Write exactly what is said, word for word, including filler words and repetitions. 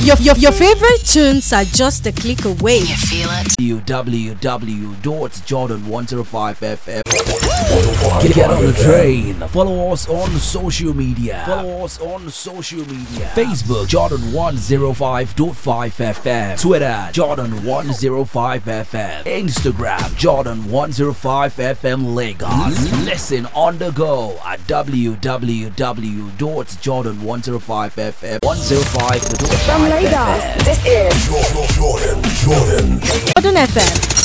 Your, your, your favorite tunes are just a click away. You feel it? w w w dot jordan one oh five f m. Get on the train. Follow us on social media. Follow us on social media. Facebook Jordan one oh five point five F M. Twitter Jordan one oh five F M. Instagram Jordan one oh five F M Lagos. Listen on the go at w w w dot jordan one oh five F M. one oh five point five From Lagos, this is Jordan, Jordan, Jordan. Jordan F M.